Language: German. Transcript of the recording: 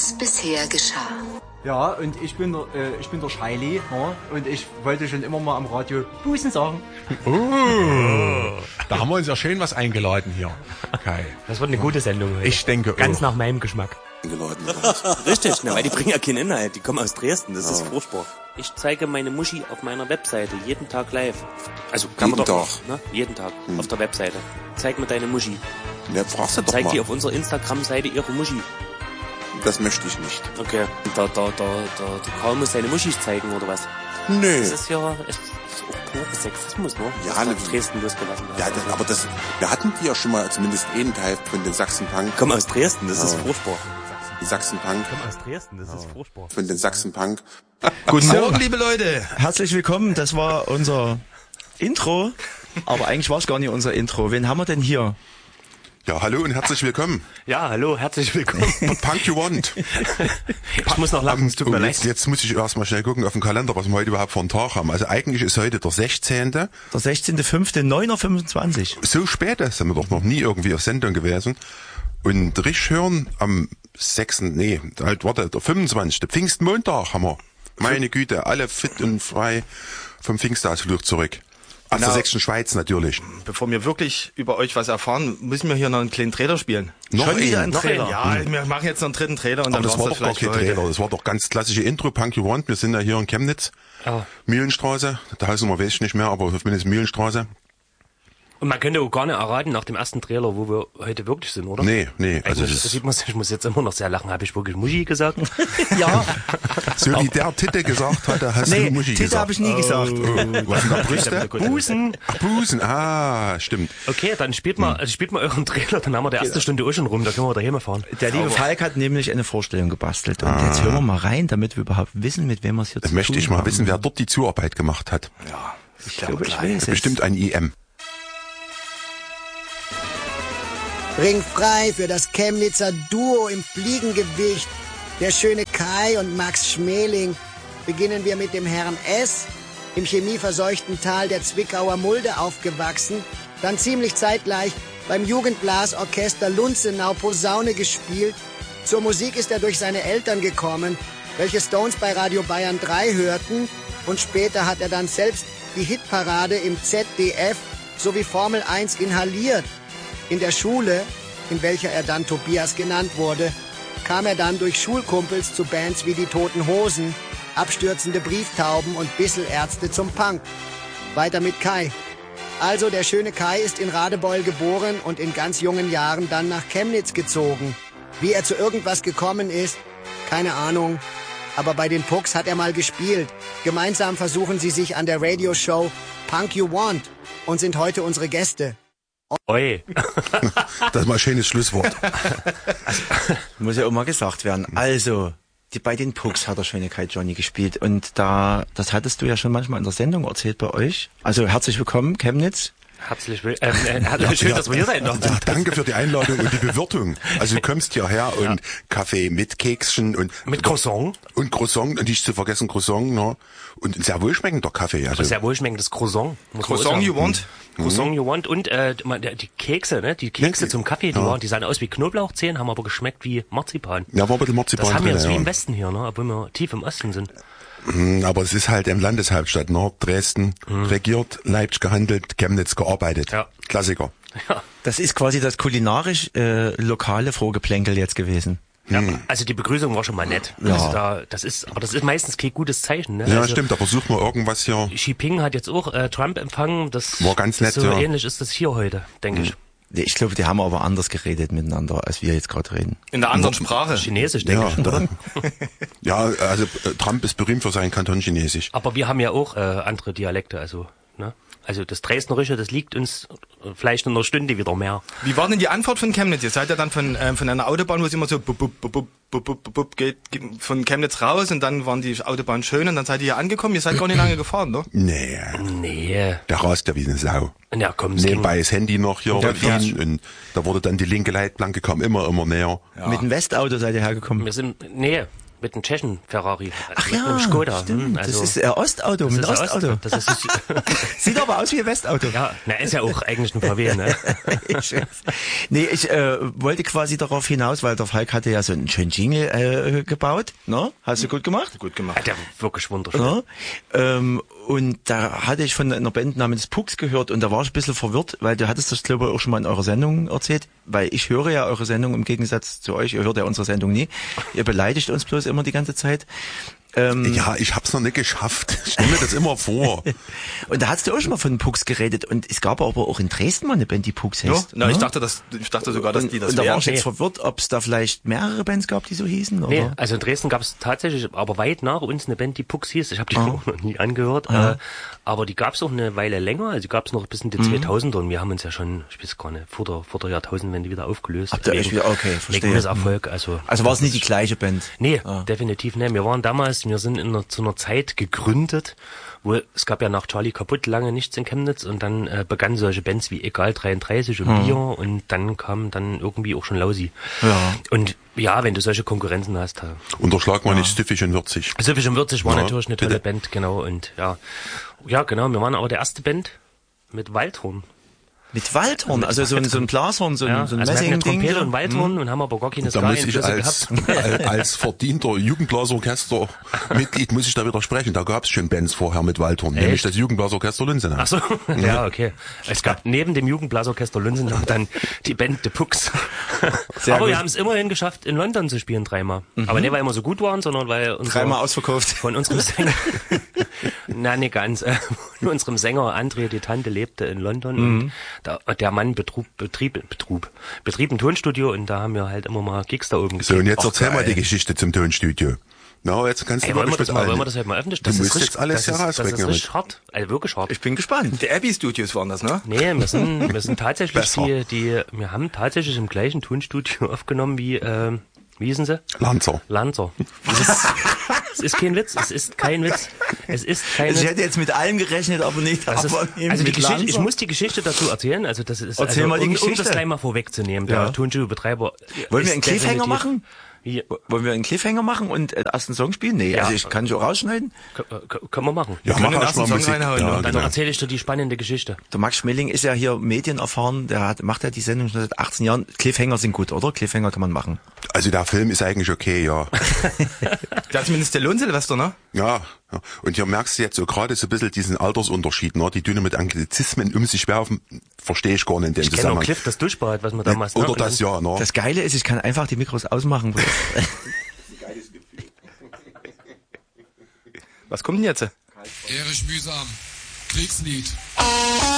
was bisher geschah. Ja, und ich bin der Scheili, ja, und ich wollte schon immer mal am Radio Busen sagen. Da haben wir uns ja schön was eingeladen hier. Kai. Das wird eine gute Sendung heute. Ich denke ganz nach meinem Geschmack. Richtig, weil die bringen ja keinen Inhalt, die kommen aus Dresden, das ist furchtbar. Ich zeige meine Muschi auf meiner Webseite jeden Tag live. Also kann jeden man doch, Tag. ne? Jeden Tag auf der Webseite. Zeig mir deine Muschi. Ja, fragst du doch Zeig mal. die auf unserer Instagram-Seite ihre Muschi. Das möchte ich nicht. Okay. Der Karl muss seine Muschis zeigen, oder was? Nö. Das ist ja ist auch purer Sexismus, ne? Ja, das ne, Dresden losgelassen hat. Ja, aber wir hatten die ja schon mal zumindest einen Teil von den Sachsen-Punk. Kommen aus Dresden, das ist furchtbar. Die Sachsen-Punk. Kommen aus Dresden, das ist furchtbar. Von den Sachsen-Punk. Guten Morgen, liebe Leute. Herzlich willkommen, das war unser Intro, aber eigentlich war es gar nicht unser Intro. Wen haben wir denn hier? Ja, hallo und herzlich willkommen. Ja, hallo, herzlich willkommen. Punk you want. Ich muss noch lachen, es tut mir leid. Jetzt muss ich erstmal schnell gucken auf den Kalender, was wir heute überhaupt für einen Tag haben. Also eigentlich ist heute der 16. Der 16.05.9.25 Uhr. So spät ist, sind wir doch noch nie irgendwie auf Sendung gewesen. Und richtig hören am 6. der 25. Pfingstmontag haben wir. Meine Güte, alle fit und frei vom Pfingstausflug zurück. Aus der sächsischen Schweiz natürlich. Bevor wir wirklich über euch was erfahren, müssen wir hier noch einen kleinen Trailer spielen. Noch wieder einen? ein Trailer? Ja, wir machen jetzt noch einen dritten Trailer und Aber dann das war war's doch gar vielleicht kein für heute. Trailer. Das war doch ganz klassische Intro, Punk You Want. Wir sind ja hier in Chemnitz. Mühlenstraße. Der Hausnummer weiß ich nicht mehr, aber zumindest Mühlenstraße. Und man könnte auch gar nicht erraten nach dem ersten Trailer, wo wir heute wirklich sind, oder? Nee. Also das sieht man, ich muss jetzt immer noch sehr lachen. Habe ich wirklich Muschi gesagt? Ja. so wie der Titte gesagt hatte, hast du Muschi Titte gesagt. habe ich nie gesagt. Was in der Brüste? Busen. Ach, Busen. Ah, stimmt. Okay, dann spielt mal euren Trailer, dann haben wir die erste Stunde auch schon rum, da können wir daheim fahren. Der liebe Falk hat nämlich eine Vorstellung gebastelt und jetzt hören wir mal rein, damit wir überhaupt wissen, mit wem wir es hier zu Das tun möchte ich mal haben. wissen, wer dort die Zuarbeit gemacht hat. Ja, ich glaube, ich weiß es. Bestimmt ein IM. Ringfrei für das Chemnitzer Duo im Fliegengewicht. Der schöne Kai und Max Schmeling. Beginnen wir mit dem Herrn S., im chemieverseuchten Tal der Zwickauer Mulde aufgewachsen, dann ziemlich zeitgleich beim Jugendblasorchester Lunzenau Posaune gespielt. Zur Musik ist er durch seine Eltern gekommen, welche Stones bei Radio Bayern 3 hörten, und später hat er dann selbst die Hitparade im ZDF sowie Formel 1 inhaliert. In der Schule, in welcher er dann Tobias genannt wurde, kam er dann durch Schulkumpels zu Bands wie die Toten Hosen, abstürzende Brieftauben und Bisselärzte zum Punk. Weiter mit Kai. Also der schöne Kai ist in Radebeul geboren und in ganz jungen Jahren dann nach Chemnitz gezogen. Wie er zu irgendwas gekommen ist, keine Ahnung. Aber bei den Pucks hat er mal gespielt. Gemeinsam versuchen sie sich an der Radioshow Punk You Want und sind heute unsere Gäste. Oi. Das ist mal ein schönes Schlusswort. Muss ja auch mal gesagt werden. Also, bei den Pucks hat der schöne Kai Johnny gespielt und das hattest du ja schon manchmal in der Sendung erzählt bei euch. Also herzlich willkommen, Chemnitz. Herzlich willkommen. Schön, dass wir hier sein dürfen. Ja, danke für die Einladung und die Bewirtung. Also du kommst hierher und Kaffee mit Kekschen und mit Croissant. Und Croissant, und nicht zu vergessen Croissant, ne? Und ein sehr wohlschmeckender Kaffee. Also. Sehr wohlschmeckendes Croissant. Croissant you want? Croissant you want und die Kekse, ne? Die Kekse zum Kaffee, die sahen aus wie Knoblauchzehen, haben aber geschmeckt wie Marzipan. Ja, war ein bisschen Marzipan. Das haben wir drin, jetzt wie im Westen hier, ne? Obwohl wir tief im Osten sind. Aber es ist halt im Landeshauptstadt, ne? Dresden regiert, Leipzig gehandelt, Chemnitz gearbeitet. Ja. Klassiker. Ja. Das ist quasi das kulinarisch lokale Vorgeplänkel jetzt gewesen. Ja, also die Begrüßung war schon mal nett. Ja. Das ist meistens kein gutes Zeichen. Ne? Ja, also, stimmt, aber such mal irgendwas hier. Xi Jinping hat jetzt auch Trump empfangen. Das war ganz nett, so ähnlich ist das hier heute, denke ich. Ich glaube, die haben aber anders geredet miteinander, als wir jetzt gerade reden. In einer anderen Sprache. Chinesisch, denke ich, oder? Ja, also Trump ist berühmt für seinen Kanton Chinesisch. Aber wir haben ja auch andere Dialekte, also, ne? Also das Dresdnerische, das liegt uns vielleicht in einer Stunde wieder mehr. Wie war denn die Antwort von Chemnitz? Ihr seid ja dann von einer Autobahn, wo es immer so geht von Chemnitz raus und dann waren die Autobahnen schön und dann seid ihr hier angekommen. Ihr seid gar nicht lange gefahren, ne? Nee. Der rast ja wie eine Sau. Ja, komm, nebenbei das Handy noch hier und da wurde dann die linke Leitplanke, kam immer näher. Ja. Mit dem Westauto seid ihr hergekommen? Wir sind, Mit einem Tschechen Ferrari. Ach mit ja, einem Skoda. stimmt. Also, das ist Ostauto, mit Ostauto. Das ist Sieht aber aus wie ein Westauto. ja, na, ist ja auch eigentlich ein VW, ne? Ich wollte quasi darauf hinaus, weil der Falk hatte ja so einen schönen Jingle gebaut. Ne? Hast du gut gemacht? Gut gemacht. Hat der wirklich wunderschön. Ja? Und da hatte ich von einer Band namens Pucks gehört und da war ich ein bisschen verwirrt, weil du hattest das, glaube ich, auch schon mal in eurer Sendung erzählt, weil ich höre ja eure Sendung im Gegensatz zu euch, ihr hört ja unsere Sendung nie. Ihr beleidigt uns bloß immer die ganze Zeit. Ja, ich hab's noch nicht geschafft. Ich stell mir das immer vor. Und da hast du auch schon mal von Pucks geredet und es gab aber auch in Dresden mal eine Band, die Pucks Ja, heißt. na, ne? ich dachte sogar, dass die das und da war wären. ich jetzt verwirrt, ob es da vielleicht mehrere Bands gab, die so hießen, oder? Nee, also in Dresden gab es tatsächlich, aber weit nach uns eine Band, die Pucks hieß. Ich habe die auch noch nie angehört. Aber die gab es auch eine Weile länger. Also die gab es noch bis in die 2000er und wir haben uns ja schon, ich weiß gar nicht, vor der Jahrtausendwende wieder aufgelöst. Habt ihr euch wieder, okay, verstehe. Misserfolg, also war es nicht die gleiche Band? Nee, definitiv nicht. Wir sind zu einer Zeit gegründet, wo es gab ja nach Charlie Kaputt lange nichts in Chemnitz und dann begannen solche Bands wie Egal 33 und Bier und dann kam dann irgendwie auch schon Lausi. Ja. Und ja, wenn du solche Konkurrenzen hast. Unterschlag mal nicht Stiffig und Würzig. Stiffig und Würzig war Ja, natürlich eine tolle Band, genau. Und ja, genau, wir waren aber der erste Band mit Waldhorn. Mit Waldhorn, also so ein Blashorn, so ein Also wir hatten eine Messingding. Trompete und Waldhorn und haben aber gar keine Da muss ich Ska-Einflüsse gehabt. als verdienter Jugendblasorchester-Mitglied muss ich da widersprechen. Da gab's schon Bands vorher mit Waldhorn, nämlich das Jugendblasorchester Lünsenau. Ach so, ja, okay. Es gab neben dem Jugendblasorchester Lünsenau dann die Band The Pucks. Aber wir haben es immerhin geschafft, in London zu spielen 3-mal. Aber nicht, weil wir so gut waren, sondern weil 3-mal ausverkauft. Von unserem Sänger, na nicht ganz, von unserem Sänger André, die Tante, lebte in London und der Mann betrieb ein Tonstudio und da haben wir halt immer mal Gigs da oben So, und jetzt erzähl mal geil. die Geschichte zum Tonstudio. Na, jetzt kannst du wollen wir wirklich das halt mal öffentlich? Du musst jetzt alles das herausbringen ist richtig hart, also wirklich hart. Ich bin gespannt. Die Abbey Studios waren das, ne? Nee, wir sind tatsächlich Besser. wir haben tatsächlich im gleichen Tonstudio aufgenommen wie hießen sie? Lanzer. Es ist kein Witz, es ist kein Witz. Ich hätte jetzt mit allem gerechnet, aber nicht. Also die mit Geschichte, Lanza. ich muss die Geschichte dazu erzählen, also das ist, Erzähl mal die um Geschichte. das gleich mal vorwegzunehmen, Ja. der Tonstudio-Betreiber. Wollen ist wir einen Cliffhanger definitiv- machen? Wie, Wollen wir einen Cliffhanger machen und den ersten Song spielen? Nee, Ja. also ich kann auch rausschneiden. können wir machen. Ja, können mach den erst mal ersten Song Musik. reinhauen, Ja, und Dann genau. erzähle ich dir die spannende Geschichte. Der Max Schmeling ist ja hier medienerfahren, macht ja die Sendung schon seit 18 Jahren. Cliffhanger sind gut, oder? Cliffhanger kann man machen. Also der Film ist eigentlich okay, ja. Der hat zumindest der Lohn-Silvester, ne? Ja. Und hier merkst du jetzt so gerade so ein bisschen diesen Altersunterschied, ne? Die Düne mit Anglizismen um sich werfen, verstehe ich gar nicht in dem Ich kenne auch Zusammenhang. Cliff, das Duschbad, was wir damals... Oder und das, ja, ne? Das Geile ist, ich kann einfach die Mikros ausmachen. Was kommt denn jetzt? Erich Mühsam, Kriegslied.